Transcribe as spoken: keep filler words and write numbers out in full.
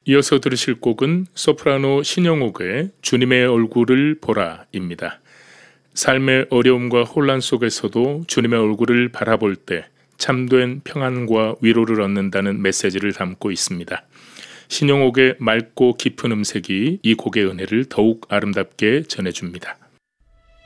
이어서 들으실 곡은 소프라노 신영옥의 주님의 얼굴을 보라입니다. 삶의 어려움과 혼란 속에서도 주님의 얼굴을 바라볼 때 참된 평안과 위로를 얻는다는 메시지를 담고 있습니다. 신영옥의 맑고 깊은 음색이 이 곡의 은혜를 더욱 아름답게 전해줍니다.